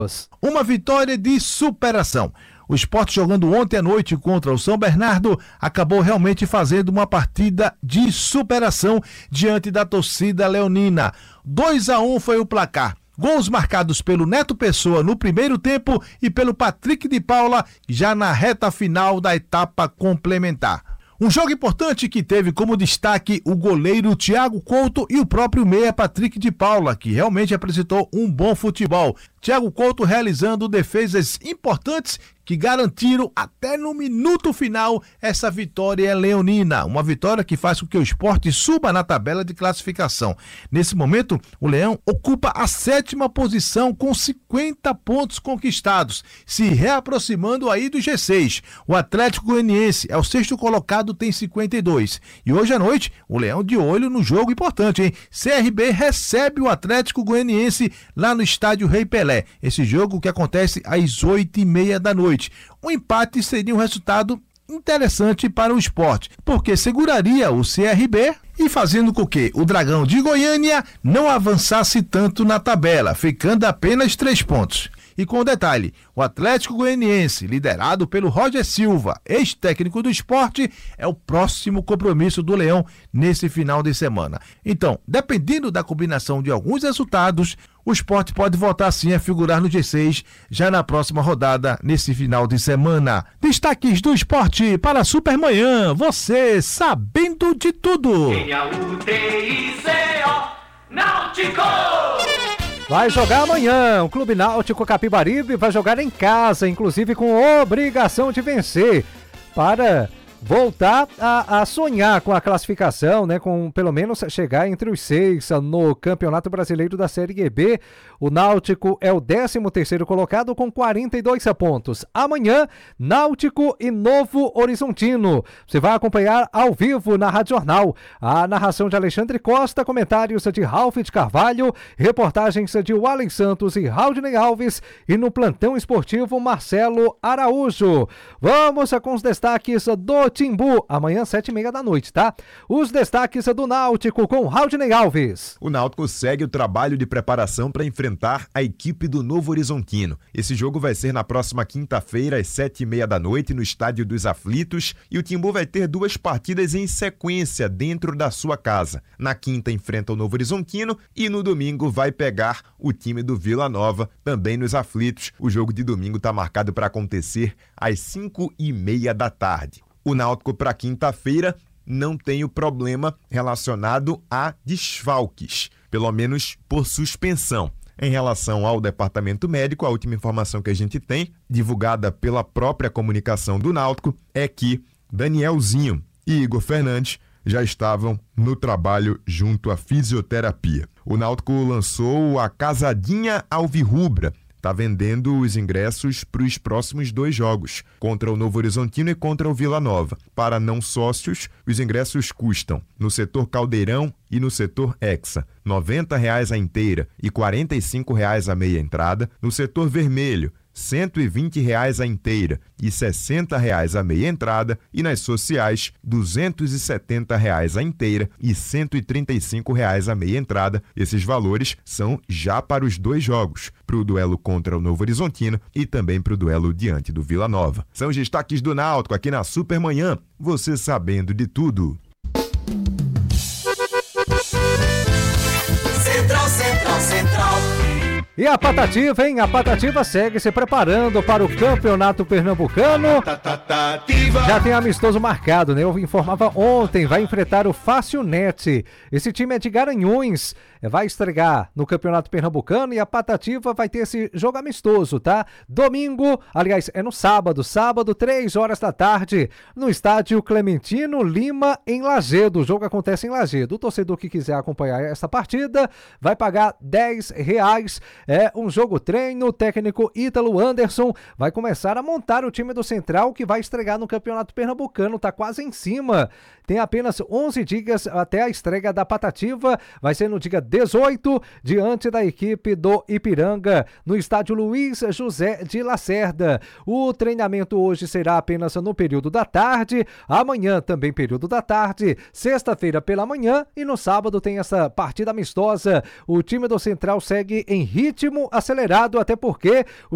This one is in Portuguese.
Uma vitória de superação. O Sport, jogando ontem à noite contra o São Bernardo, acabou realmente fazendo uma partida de superação diante da torcida leonina. 2-1 foi o placar. Gols marcados pelo Neto Pessoa no primeiro tempo e pelo Patrick de Paula já na reta final da etapa complementar. Um jogo importante que teve como destaque o goleiro Thiago Couto e o próprio meia Patrick de Paula, que realmente apresentou um bom futebol. Thiago Couto realizando defesas importantes que garantiram até no minuto final essa vitória leonina. Uma vitória que faz com que o Sport suba na tabela de classificação. Nesse momento, o Leão ocupa a 7ª posição com 50 pontos conquistados, se reaproximando aí do G6. O Atlético Goianiense é o 6º colocado, tem 52. E hoje à noite, o Leão de olho no jogo importante, hein? CRB recebe o Atlético Goianiense lá no estádio Rei Pelé. Esse jogo que acontece às 8h30 da noite. Um empate seria um resultado interessante para o Sport, porque seguraria o CRB e fazendo com que o Dragão de Goiânia não avançasse tanto na tabela, ficando apenas 3 pontos. E com detalhe, o Atlético Goianiense, liderado pelo Roger Silva, ex-técnico do Sport, é o próximo compromisso do Leão nesse final de semana. Então, dependendo da combinação de alguns resultados, o Sport pode voltar sim a figurar no G6 já na próxima rodada, nesse final de semana. Destaques do Sport para a Supermanhã, você sabendo de tudo. Náutico! Vai jogar amanhã, o Clube Náutico Capibaribe vai jogar em casa, inclusive com obrigação de vencer, para voltar a sonhar com a classificação, né? Com pelo menos chegar entre os 6 no Campeonato Brasileiro da Série B. O Náutico é o 13º colocado com 42 pontos. Amanhã, Náutico e Novo Horizontino. Você vai acompanhar ao vivo na Rádio Jornal. A narração de Alexandre Costa, comentários de Ralf de Carvalho, reportagens de Wallen Santos e Raudney Alves e no plantão esportivo Marcelo Araújo. Vamos com os destaques do Timbu, amanhã 7h30 da noite, tá? Os destaques do Náutico com Raudney Alves. O Náutico segue o trabalho de preparação para enfrentar a equipe do Novo Horizontino. Esse jogo vai ser na próxima quinta-feira, às 7h30 da noite, no Estádio dos Aflitos, e o Timbu vai ter 2 partidas em sequência dentro da sua casa. Na quinta enfrenta o Novo Horizontino e no domingo vai pegar o time do Vila Nova, também nos Aflitos. O jogo de domingo está marcado para acontecer às 5h30 da tarde. O Náutico para quinta-feira não tem o problema relacionado a desfalques, pelo menos por suspensão. Em relação ao departamento médico, a última informação que a gente tem, divulgada pela própria comunicação do Náutico, é que Danielzinho e Igor Fernandes já estavam no trabalho junto à fisioterapia. O Náutico lançou a Casadinha Alvirrubra. Está vendendo os ingressos para os próximos 2 jogos, contra o Novo Horizontino e contra o Vila Nova. Para não sócios, os ingressos custam, no setor Caldeirão e no setor Hexa, R$ 90,00 a inteira e R$ 45,00 a meia entrada. No setor Vermelho, R$ 120,00 a inteira e R$ 60,00 a meia entrada, e nas sociais, R$ 270,00 a inteira e R$ 135,00 a meia entrada. Esses valores são já para os 2 jogos, para o duelo contra o Novo Horizontino e também para o duelo diante do Vila Nova. São os destaques do Náutico aqui na Supermanhã, você sabendo de tudo. Central. E a Patativa, hein? A Patativa segue se preparando para o Campeonato Pernambucano. Já tem amistoso marcado, né? Eu informava ontem, vai enfrentar o Facilnet. Esse time é de Garanhuns, vai estrear no Campeonato Pernambucano e a Patativa vai ter esse jogo amistoso, tá? Domingo, aliás, é no sábado, 3h da tarde, no estádio Clementino Lima, em Lagedo. O jogo acontece em Lagedo. O torcedor que quiser acompanhar essa partida vai pagar R$10. É um jogo treino. O técnico Ítalo Anderson vai começar a montar o time do Central, que vai estrear no Campeonato Pernambucano. Tá quase em cima. Tem apenas 11 dias até a estreia da Patativa. Vai ser no dia 18, diante da equipe do Ipiranga, no estádio Luiz José de Lacerda. O treinamento hoje será apenas no período da tarde, amanhã também período da tarde, sexta-feira pela manhã, e no sábado tem essa partida amistosa. O time do Central segue em ritmo ritmo acelerado, até porque